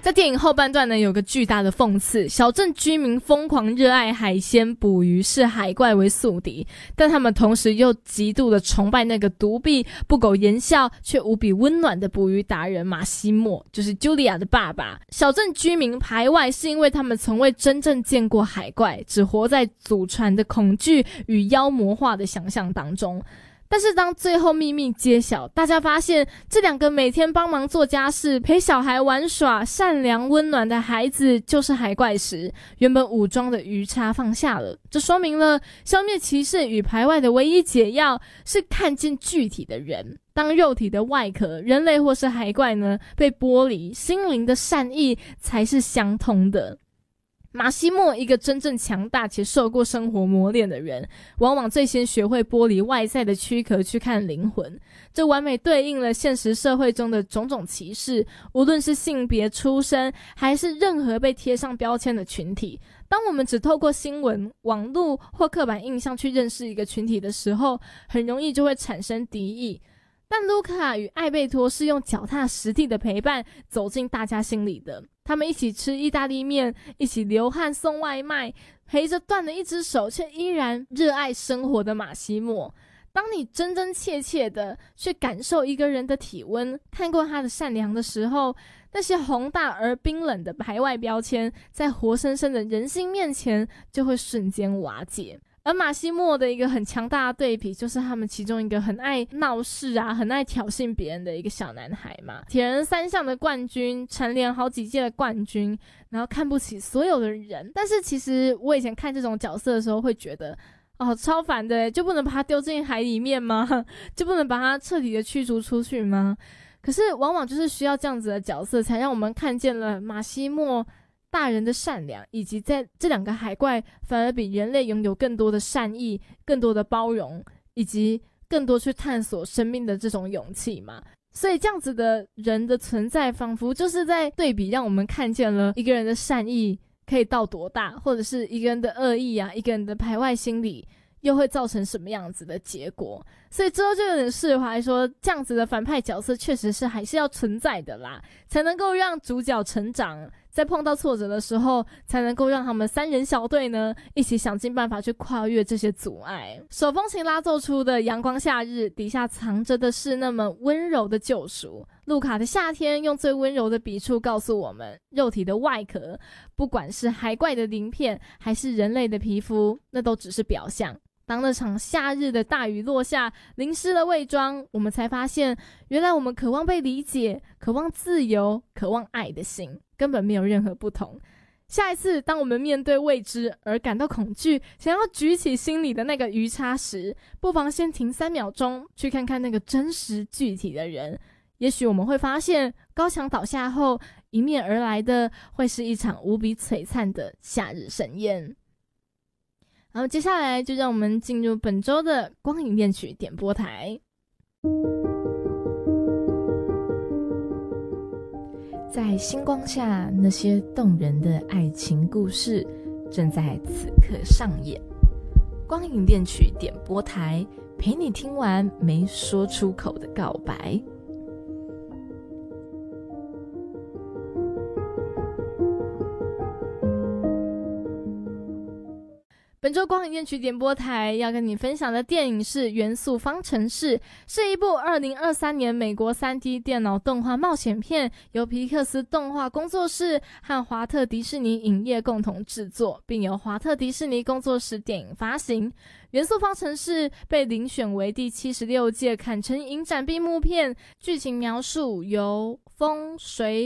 在电影后半段呢，有个巨大的讽刺，小镇居民疯狂热爱海鲜捕鱼，视海怪为宿敌，但他们同时又极度的崇拜那个独臂不苟言笑却无比温暖的捕鱼达人马西莫，就是 Julia 的爸爸。小镇居民排外是因为他们从未真正见过海怪，只活在祖传的恐惧与妖魔化的想象当中。但是当最后秘密揭晓，大家发现这两个每天帮忙做家事、陪小孩玩耍、善良温暖的孩子就是海怪时，原本武装的鱼叉放下了。这说明了消灭歧视与排外的唯一解药是看见具体的人。当肉体的外壳，人类或是海怪呢被剥离，心灵的善意才是相通的。马西莫，一个真正强大且受过生活磨练的人，往往最先学会剥离外在的躯壳去看灵魂，这完美对应了现实社会中的种种歧视，无论是性别、出身，还是任何被贴上标签的群体。当我们只透过新闻、网络或刻板印象去认识一个群体的时候，很容易就会产生敌意。但卢卡与艾贝托是用脚踏实地的陪伴走进大家心里的，他们一起吃意大利面，一起流汗送外卖，陪着断了一只手却依然热爱生活的马西莫。当你真真切切的去感受一个人的体温，看过他的善良的时候，那些宏大而冰冷的排外标签在活生生的人性面前就会瞬间瓦解。而马西莫的一个很强大的对比，就是他们其中一个很爱闹事啊，很爱挑衅别人的一个小男孩嘛，铁人三项的冠军，蝉联好几届的冠军，然后看不起所有的人。但是其实我以前看这种角色的时候会觉得超烦的，就不能把他丢进海里面吗？就不能把他彻底的驱逐出去吗？可是往往就是需要这样子的角色，才让我们看见了马西莫大人的善良，以及在这两个海怪反而比人类拥有更多的善意、更多的包容，以及更多去探索生命的这种勇气嘛。所以这样子的人的存在，仿佛就是在对比，让我们看见了一个人的善意可以到多大，或者是一个人的恶意啊，一个人的排外心理又会造成什么样子的结果。所以之后就有点释怀，说这样子的反派角色确实是还是要存在的啦，才能够让主角成长，在碰到挫折的时候才能够让他们三人小队呢一起想尽办法去跨越这些阻碍。手风琴拉奏出的阳光夏日，底下藏着的是那么温柔的救赎。路卡的夏天用最温柔的笔触告诉我们，肉体的外壳，不管是海怪的鳞片还是人类的皮肤，那都只是表象。当那场夏日的大雨落下，淋湿了伪装，我们才发现，原来我们渴望被理解、渴望自由、渴望爱的心根本没有任何不同。下一次当我们面对未知而感到恐惧，想要举起心里的那个鱼叉时，不妨先停3秒钟，去看看那个真实具体的人。也许我们会发现，高墙倒下后，迎面而来的会是一场无比璀璨的夏日盛宴。然后接下来就让我们进入本周的光影恋曲点播台。在星光下，那些动人的爱情故事正在此刻上演。光影恋曲点播台，陪你听完没说出口的告白。本周光影恋曲点播台要跟你分享的电影是《元素方程式》，是一部2023年美国 3D 电脑动画冒险片，由皮克斯动画工作室和华特迪士尼影业共同制作，并由华特迪士尼工作室电影发行。《元素方程式》被遴选为第76届坎城影展闭幕片，剧情描述由风、水、